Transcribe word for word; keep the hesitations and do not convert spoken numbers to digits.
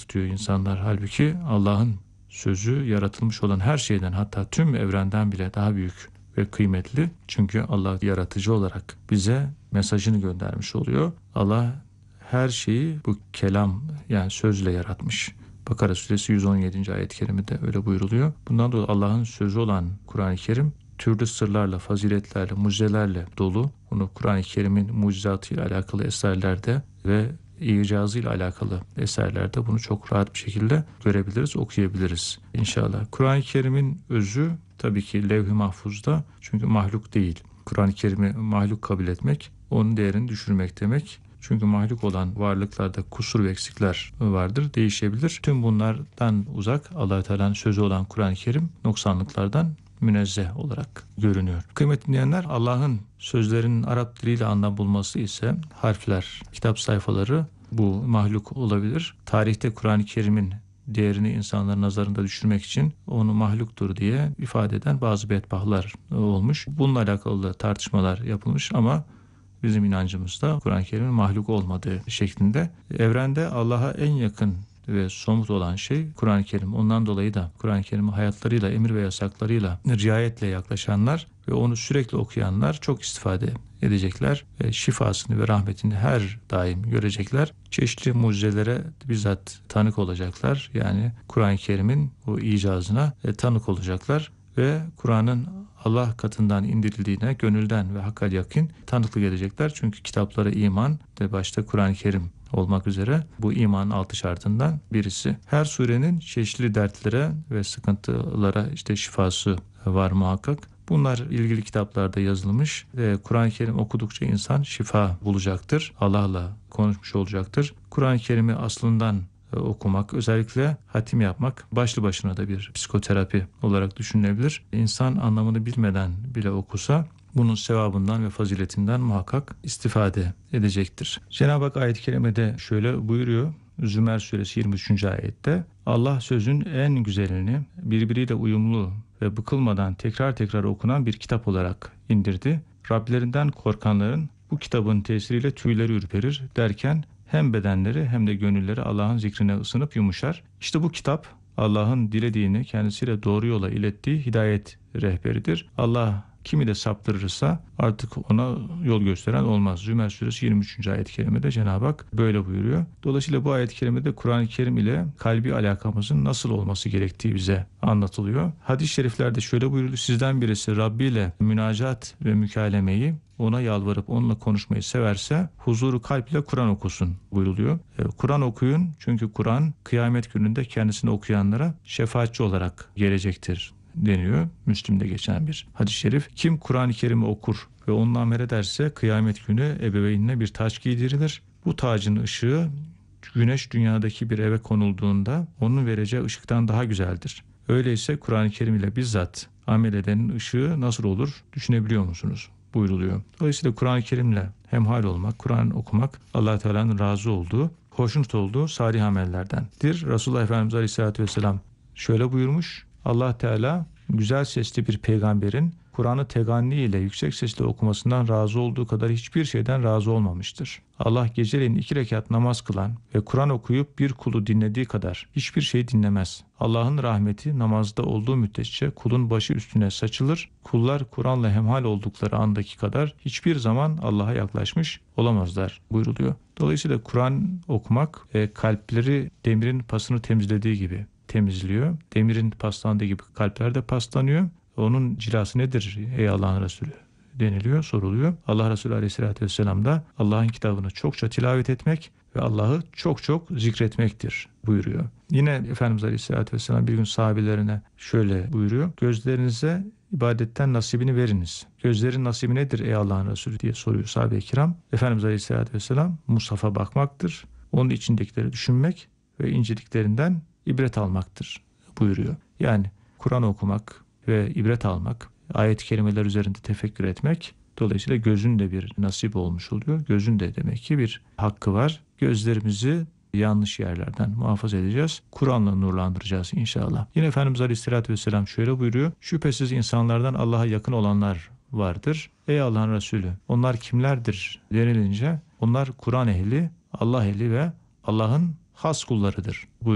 tutuyor insanlar. Halbuki Allah'ın sözü yaratılmış olan her şeyden, hatta tüm evrenden bile daha büyük ve kıymetli. Çünkü Allah yaratıcı olarak bize mesajını göndermiş oluyor. Allah her şeyi bu kelam, yani sözle yaratmış. Bakara suresi yüz on yedinci ayet-i kerimede öyle buyruluyor. Bundan dolayı Allah'ın sözü olan Kur'an-ı Kerim türlü sırlarla, faziletlerle, mucizelerle dolu. Bunu Kur'an-ı Kerim'in mucizatıyla alakalı eserlerde ve icazıyla alakalı eserlerde bunu çok rahat bir şekilde görebiliriz, okuyabiliriz inşallah. Kur'an-ı Kerim'in özü tabii ki levh-i mahfuzda, çünkü mahluk değil. Kur'an-ı Kerim'i mahluk kabul etmek, onun değerini düşürmek demek. Çünkü mahluk olan varlıklarda kusur ve eksikler vardır, değişebilir. Tüm bunlardan uzak Allah-u Teala'nın sözü olan Kur'an-ı Kerim noksanlıklardan münezzeh olarak görünüyor. Kıymetli dinleyenler, Allah'ın sözlerinin Arap diliyle anlam bulması ise harfler, kitap sayfaları bu mahluk olabilir. Tarihte Kur'an-ı Kerim'in değerini insanların nazarında düşürmek için onu mahluktur diye ifade eden bazı bedbahtlar olmuş. Bununla alakalı da tartışmalar yapılmış ama bizim inancımızda Kur'an-ı Kerim'in mahluk olmadığı şeklinde. Evrende Allah'a en yakın ve somut olan şey Kur'an-ı Kerim. Ondan dolayı da Kur'an-ı Kerim'i hayatlarıyla, emir ve yasaklarıyla riayetle yaklaşanlar ve onu sürekli okuyanlar çok istifade edecekler ve şifasını ve rahmetini her daim görecekler. Çeşitli mucizelere bizzat tanık olacaklar. Yani Kur'an-ı Kerim'in o icazına tanık olacaklar ve Kur'an'ın Allah katından indirildiğine gönülden ve hakka yakın tanıklık edecekler. Çünkü kitaplara iman ve başta Kur'an-ı Kerim olmak üzere bu imanın altı şartından birisi. Her surenin çeşitli dertlere ve sıkıntılara işte şifası var muhakkak. Bunlar ilgili kitaplarda yazılmış ve Kur'an-ı Kerim okudukça insan şifa bulacaktır. Allah'la konuşmuş olacaktır. Kur'an-ı Kerim'i aslından okumak, özellikle hatim yapmak başlı başına da bir psikoterapi olarak düşünülebilir. İnsan anlamını bilmeden bile okusa bunun sevabından ve faziletinden muhakkak istifade edecektir. Cenab-ı Hak ayet-i kerimede şöyle buyuruyor. Zümer suresi yirmi üçüncü ayette Allah sözün en güzelini birbiriyle uyumlu ve bıkılmadan tekrar tekrar okunan bir kitap olarak indirdi. Rablerinden korkanların bu kitabın tesiriyle tüyleri ürperir derken hem bedenleri hem de gönülleri Allah'ın zikrine ısınıp yumuşar. İşte bu kitap Allah'ın dilediğini kendisiyle doğru yola ilettiği hidayet rehberidir. Allah kimi de saptırırsa artık ona yol gösteren olmaz. Zümer suresi yirmi üçüncü ayet-i kerimede Cenab-ı Hak böyle buyuruyor. Dolayısıyla bu ayet-i kerimede Kur'an-ı Kerim ile kalbi alakamızın nasıl olması gerektiği bize anlatılıyor. Hadis-i şeriflerde şöyle buyuruluyor. Sizden birisi Rabbi ile münacat ve mükalemeyi, ona yalvarıp onunla konuşmayı severse huzuru kalp ile Kur'an okusun buyuruluyor. Kur'an okuyun, çünkü Kur'an kıyamet gününde kendisini okuyanlara şefaatçi olarak gelecektir deniyor. Müslim'de geçen bir hadis-i şerif. Kim Kur'an-ı Kerim'i okur ve onunla amel ederse kıyamet günü ebeveynine bir taç giydirilir. Bu tacın ışığı güneş dünyadaki bir eve konulduğunda onun vereceği ışıktan daha güzeldir. Öyleyse Kur'an-ı Kerim ile bizzat amel edenin ışığı nasıl olur düşünebiliyor musunuz? Buyruluyor. Dolayısıyla Kur'an-ı Kerim'le hemhal olmak, Kur'an okumak Allah Teala'nın razı olduğu, hoşnut olduğu salih amellerdendir. Resulullah Efendimiz Aleyhisselatü Vesselam şöyle buyurmuş. Allah Teala güzel sesli bir peygamberin Kur'an'ı teganni ile yüksek sesle okumasından razı olduğu kadar hiçbir şeyden razı olmamıştır. Allah geceleyin iki rekat namaz kılan ve Kur'an okuyup bir kulu dinlediği kadar hiçbir şey dinlemez. Allah'ın rahmeti namazda olduğu müddetçe kulun başı üstüne saçılır. Kullar Kur'an'la hemhal oldukları andaki kadar hiçbir zaman Allah'a yaklaşmış olamazlar buyruluyor. Dolayısıyla Kur'an okumak e, kalpleri demirin pasını temizlediği gibi temizliyor. Demirin paslandığı gibi kalpler de paslanıyor. Onun cilası nedir ey Allah'ın Resulü deniliyor, soruluyor. Allah Resulü Aleyhisselatü Vesselam da Allah'ın kitabını çokça tilavet etmek ve Allah'ı çok çok zikretmektir buyuruyor. Yine Efendimiz Aleyhisselatü Vesselam bir gün sahabelerine şöyle buyuruyor. Gözlerinize ibadetten nasibini veriniz. Gözlerin nasibi nedir ey Allah'ın Resulü diye soruyor sahabe-i kiram. Efendimiz Aleyhisselatü Vesselam Mushaf'a bakmaktır. Onun içindekileri düşünmek ve inceliklerinden ibret almaktır buyuruyor. Yani Kur'an okumak ve ibret almak, ayet-i kerimeler üzerinde tefekkür etmek, dolayısıyla gözün de bir nasip olmuş oluyor. Gözün de demek ki bir hakkı var. Gözlerimizi yanlış yerlerden muhafaza edeceğiz. Kur'an'la nurlandıracağız inşallah. Yine Efendimiz Aleyhisselatü Vesselam şöyle buyuruyor. Şüphesiz insanlardan Allah'a yakın olanlar vardır. Ey Allah'ın Resulü, onlar kimlerdir denilince onlar Kur'an ehli, Allah ehli ve Allah'ın has kullarıdır buyuruyor.